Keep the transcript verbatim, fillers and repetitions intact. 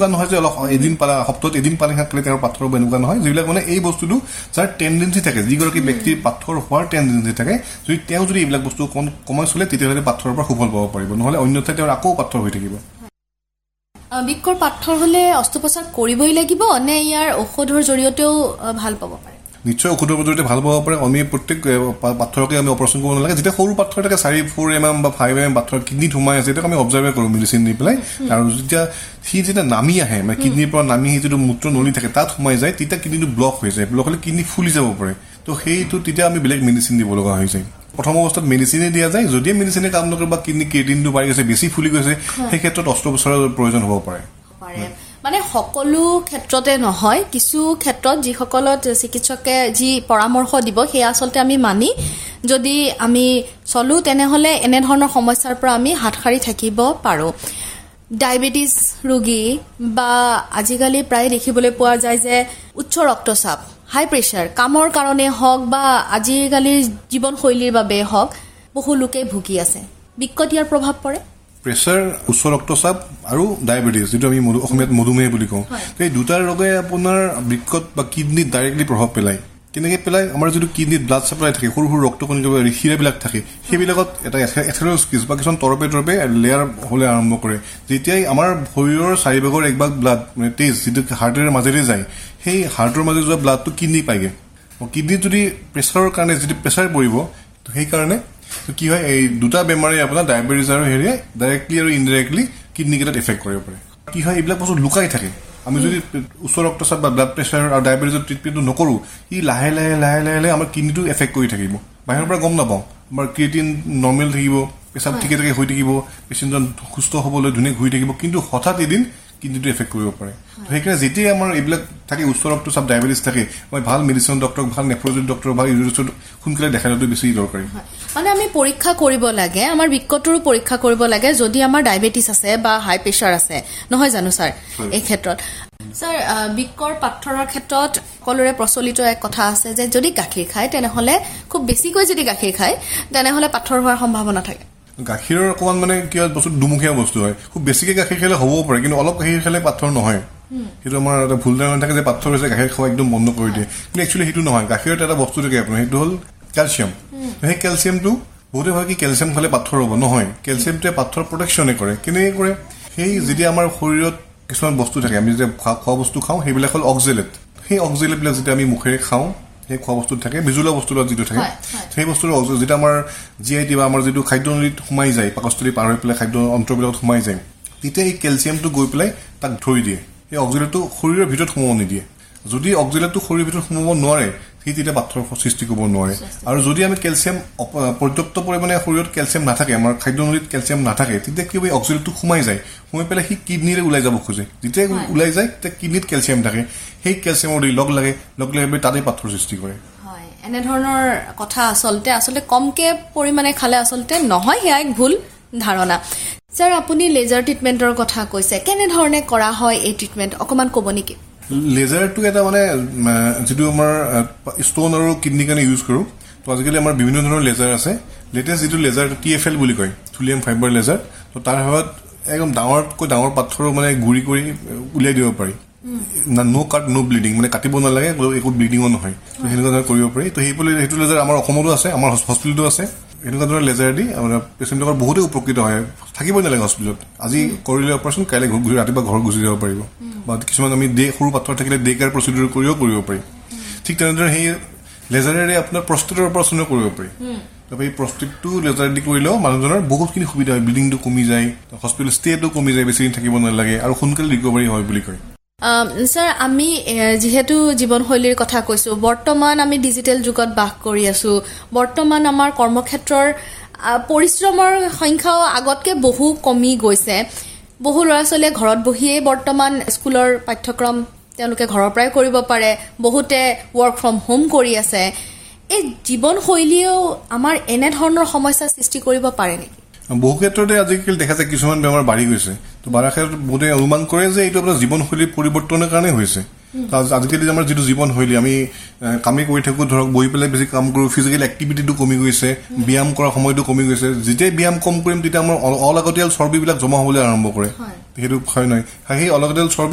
এনেকুৱা নহয় যে অলপ এদিন পালা সপ্তাহত এদিন পানী খালে তেওঁৰ পাথৰ হ'ব এনেকুৱা নহয় যিবিলাক মানে এই বস্তুটো যাৰ টেণ্ডেঞ্চি থাকে যিগৰাকী ব্যক্তিৰ পাথৰ হোৱাৰ টেণ্ডেঞ্চি থাকে যদি তেওঁ যদি এইবিলাক বস্তু কমাই চলে তেতিয়াহ'লে পাথৰৰ পৰা সুফল পাব পাৰিব নহ'লে অন্যথাই তেওঁৰ আকৌ পাথৰ হৈ থাকিব বৃক্কৰ পাথৰ হ'লে অস্ত্ৰোপচাৰ কৰিবই লাগিব নে ইয়াৰ ঔষধৰ জৰিয়তেও ভাল পাব পাৰে নিশ্চয় ঔষধৰ জৰিয়তে ভাল পাব পাৰে আমি প্ৰত্যেক পাথৰকে আমি অপাৰেশ্যন কৰিব নালাগে যেতিয়া সৰু পাথৰ থাকে চাৰি ফ'ৰ এম এম বা ফাইভ এম এম পাথৰ কিডনিত সোমাই আছে তেতিয়া আমি অবজাৰ্ভ কৰোঁ মেডিচিন দি পেলাই আৰু যেতিয়া সি যেতিয়া নামি আহে মানে কিডনিৰ পৰা নামি আহি যিটো মূত্ৰ নলী থাকে তাত সোমাই যায় তেতিয়া কিডনিটো ব্লক হৈ যায় ব্লক হ'লে কিডনি ফুলি যাব পাৰে তো সেইটো তেতিয়া আমি বেলেগ মেডিচিন দিব লগা হৈ যায় প্ৰথম অৱস্থাত মেডিচিনে দিয়া যায় যদিও মেডিচিনে কাম নকৰে বা কিডনি ক্ৰিয়েটিনটো বাঢ়ি গৈছে বেছি ফুলি গৈছে সেই ক্ষেত্ৰত অস্ত্ৰোপচাৰৰ প্ৰয়োজন হ'ব পাৰে মানে সকলো ক্ষেত্ৰতে নহয় কিছু ক্ষেত্ৰত যিসকলত চিকিৎসকে যি পৰামৰ্শ দিব সেয়া আচলতে আমি মানি যদি আমি চলো তেনেহ'লে এনেধৰণৰ সমস্যাৰ পৰা আমি হাত সাৰি থাকিব পাৰোঁ ডায়েবেটিছ ৰোগী বা আজিকালি প্ৰায় দেখিবলৈ পোৱা যায় যে উচ্চ ৰক্তচাপ হাই প্ৰেছাৰ কামৰ কাৰণে হওক বা আজিকালিৰ জীৱনশৈলীৰ বাবে হওক বহু লোকে ভুগি আছে বিকট ইয়াৰ প্ৰভাৱ পৰে প্ৰেছাৰ উচ্চ ৰক্তচাপ আৰু ডায়েবেটিছ যিটো আমি অসমীয়াত মধুমেহ বুলি কওঁ এই দুটাৰ ৰোগে আপোনাৰ বৃক্কত বা কিডনিত ডাইৰেক্টলি প্ৰভাৱ পেলায় কেনেকৈ পেলায় আমাৰ যিটো কিডনিত ব্লাড চাপ্লাই থাকে সৰু সৰু ৰক্তকণিকা শিৰাবিলাক থাকে সেইবিলাকত এটা এথেৰস্কিছ বা কিছুমান তৰপে তৰপে লেয়াৰ হ'লে আৰম্ভ কৰে যেতিয়াই আমাৰ শৰীৰৰ চাৰিভাগৰ এক ভাগ ব্লাড মানে তেজ যিটো হাৰ্টেৰ মাজেৰে যায় সেই হাৰ্টৰ মাজে যোৱা ব্লাডটো কিডনি পায়গৈ কিডনিত যদি প্ৰেছাৰৰ কাৰণে যদি প্ৰেছাৰ পৰিব সেইকাৰণে কি হয় এই দুটা বেমাৰে আপোনাৰ ডায়েবেটিছ আৰু হেৰিয়ে ডাইৰেক্টলি আৰু ইনডাইৰেক্টলি কিডনিকেইটাত এফেক্ট কৰিব পাৰে কি হয় এইবিলাক বস্তু লুকাই থাকে আমি যদি উচ্চ ৰক্তচাপ বা ব্লাড প্ৰেছাৰ আৰু ডায়েবেটিছৰ ট্ৰিটমেণ্টটো নকৰোঁ ই লাহে লাহে লাহে লাহে লাহে আমাৰ কিডনিটো এফেক্ট কৰি থাকিব বাহিৰৰ পৰা গম নাপাওঁ আমাৰ ক্ৰিয়েটিন নৰ্মেল থাকিব পেচাব ঠিকে থাকে হৈ থাকিব পেচেণ্টজন সুস্থ হ'বলৈ ধুনীয়া ঘূৰি থাকিব কিন্তু হঠাৎ এদিন কিডনিটো এফেক্ট কৰিব পাৰে সেইকাৰণে যেতিয়াই আমাৰ এইবিলাক থাকে উচ্চ ৰক্তচাপ ডায়েবেটিছ থাকে মই ভাল মেডিচিন ডক্টৰক ভাল নেফ্ৰলজি ডক্টৰ ভাল ইউৰোলজিষ্ট সোনকালে দেখাই লোৱাটো বেছি দৰকাৰী মানে আমি পৰীক্ষা কৰিব লাগে আমাৰ বৃক্কটোৰো পৰীক্ষা কৰিব লাগে যদি আমাৰ ডায়েবেটিছ আছে বা হাই প্ৰেছাৰ আছে নহয় জানো ছাৰ এই ক্ষেত্ৰত ছাৰ বৃক্কৰ পাথৰৰ ক্ষেত্ৰত সকলোৰে প্ৰচলিত এক কথা আছে যে যদি গাখীৰ খায় তেনেহ'লে খুব বেছিকৈ যদি গাখীৰ খায় তেনেহ'লে পাথৰ হোৱাৰ সম্ভাৱনা থাকে গাখীৰৰ অকণমান মানে কিবা বস্তু দুমুখীয়া বস্তু হয় খুব বেছিকৈ গাখীৰ খালে হ'বও পাৰে কিন্তু অলপ গাখীৰ খালে পাথৰ নহয় সেইটো আমাৰ এটা ভুল ধাৰণা থাকে যে পাথৰ হৈছে গাখীৰ খোৱা একদম বন্ধ কৰি দিয়ে কিন্তু একচুৱেলি সেইটো নহয় গাখীৰত এটা বস্তু থাকে আপোনাৰ সেইটো হ'ল কেলছিয়াম সেই কেলছিয়ামটো বহুতে ভাবে কি কেলছিয়াম খালে পাথৰ হ'ব নহয় কেলছিয়ামটোৱে পাথৰ প্ৰটেকশ্যনে কৰে কেনেকৈ কৰে সেই যেতিয়া আমাৰ শৰীৰত কিছুমান বস্তু থাকে আমি যেতিয়া খোৱা খোৱা বস্তু খাওঁ সেইবিলাক হ'ল অক্সেলেট সেই অক্সেলেটবিলাক যেতিয়া আমি মুখেৰে খাওঁ সেই খোৱা বস্তুত থাকে বিজুলা বস্তুৰ যিটো থাকে সেই বস্তুৰ যেতিয়া আমাৰ জি আই টি বা আমাৰ যিটো খাদ্য নলীত সোমাই যায় পাকস্থলী পাৰ হৈ পেলাই খাদ্য অন্ত্ৰবিলাকত সোমাই যায় তেতিয়া এই কেলছিয়ামটো গৈ পেলাই তাক ধৰি দিয়ে সেই অক্সিলেটটো শৰীৰৰ ভিতৰত সোমাব নিদিয়ে যদি অক্সিলেটটো শৰীৰৰ ভিতৰত সোমাব নোৱাৰে সি তেতিয়া পাথৰ সৃষ্টি কৰিব নোৱাৰে আৰু যদি আমি কেলছিয়াম পৰ্যাপ্ত পৰিমাণে শৰীৰত কেলছিয়াম নাথাকে আমাৰ খাদ্য নলীত কেলছিয়াম নাথাকে তেতিয়া কি হ'ব অক্সিলেটটো সোমাই যায় সোমাই পেলাই সি কিডনিৰে ওলাই যাব খোজে যেতিয়া ওলাই যায় তেতিয়া কিডনিত কেলছিয়াম থাকে সেই কেলছিয়ামৰ দি লগ লাগে লগ লাগি তাতে পাথৰ সৃষ্টি কৰে এনেধৰণৰ কথা আচলতে আচলতে কমকে পৰিমাণে খালে আচলতে নহয় সেয়া এক ভুল ধাৰণা ছাৰ আপুনি লেজাৰ ট্ৰিটমেণ্টৰ কথা কৈছে কেনেধৰণে কৰা হয় এই ট্ৰিটমেণ্ট অকণমান ক'ব নেকি লেজাৰটো এটা মানে যিটো আমাৰ ষ্ট'ন আৰু কিডনিৰ কাৰণে ইউজ কৰোঁ তো আজিকালি আমাৰ বিভিন্ন ধৰণৰ লেজাৰ আছে লেটেষ্ট যিটো লেজাৰ টি এফ এল বুলি কয় থুলিয়াম ফাইবাৰ লেজাৰ তো তাৰ সহায়ত একদম ডাঙৰতকৈ ডাঙৰ পাথৰো মানে গুৰি কৰি উলিয়াই দিব পাৰি ন' কাট ন' ব্লিডিং মানে কাটিব নালাগে একো ব্লিডিঙো নহয় তো সেনেকুৱা ধৰণৰ কৰিব পাৰি তো সেই সেইটো লেজাৰ আমাৰ অসমতো আছে আমাৰ হস্পিটেলতো আছে এনেকুৱা ধৰণৰ লেজাৰ দি আমাৰ পেচেণ্টবিলাকৰ বহুতে উপকৃত হয় থাকিবই নালাগে হস্পিটেলত আজি কৰিলে অপাৰেশ্যন কাইলৈ ঘূৰি ৰাতিপুৱা ঘৰ গুচি যাব পাৰিব বা কিছুমান আমি ডে সৰু পাথৰ থাকিলে ডে কেয়াৰ প্ৰচিডিউৰ কৰিও কৰিব পাৰি ঠিক তেনেদৰে সেই লেজাৰেৰে আপোনাৰ প্ৰষ্টেটৰ অপাৰেশ্যনো কৰিব পাৰি তাৰপৰা এই প্ৰষ্টেটটো লেজাৰ দি কৰিলেও মানুহজনৰ বহুতখিনি সুবিধা হয় ব্লিডিংটো কমি যায় হস্পিটেল ষ্টেটো কমি যায় বেছিদিন থাকিব নালাগে আৰু সোনকালে ৰিকভাৰী হয় বুলি কয় ছাৰ আমি যিহেতু জীৱনশৈলীৰ কথা কৈছোঁ বৰ্তমান আমি ডিজিটেল যুগত বাস কৰি আছোঁ বৰ্তমান আমাৰ কৰ্মক্ষেত্ৰৰ পৰিশ্ৰমৰ সংখ্যাও আগতকৈ বহু কমি গৈছে বহু ল'ৰা ছোৱালীয়ে ঘৰত বহিয়েই বৰ্তমান স্কুলৰ পাঠ্যক্ৰম তেওঁলোকে ঘৰৰ পৰাই কৰিব পাৰে বহুতে ৱৰ্ক ফ্ৰম হোম কৰি আছে এই জীৱনশৈলীয়েও আমাৰ এনেধৰণৰ সমস্যাৰ সৃষ্টি কৰিব পাৰে নেকি বহু ক্ষেত্ৰতে আজিকালি দেখা যায় কিছুমান বেমাৰ বাঢ়ি গৈছে তো বাঢ়াৰ ক্ষেত্ৰত বহুতে অনুমান কৰে যে এইটো আপোনাৰ জীৱনশৈলী পৰিৱৰ্তনৰ কাৰণে হৈছে আজিকালি আমাৰ যিটো জীৱনশৈলী আমি কামে কৰি থাকোঁ ধৰক বহি পেলাই বেছি কাম কৰোঁ ফিজিকেল এক্টিভিটিটো কমি গৈছে ব্যায়াম কৰাৰ সময়টো কমি গৈছে যেতিয়াই ব্যায়াম কম কৰিম তেতিয়া আমাৰ অলাগতিয়াল চৰ্বিবিলাক জমা হ'বলৈ আৰম্ভ কৰে সেইটো হয় নহয় সেই অলাগতিয়াল চৰ্বি